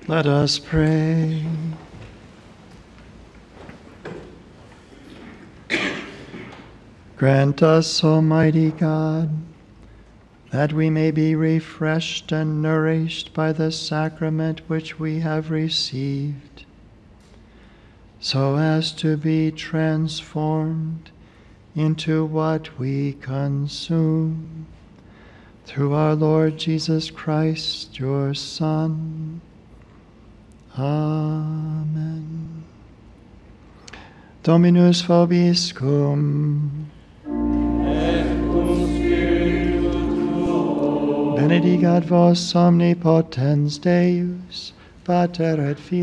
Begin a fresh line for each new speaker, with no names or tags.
Let us pray. Grant us, Almighty God, that we may be refreshed and nourished by the sacrament which we have received, so as to be transformed into what we consume. Through our Lord Jesus Christ, your Son. Amen. Dominus vobiscum. Benedicat vos omnipotens Deus, Pater et Filius,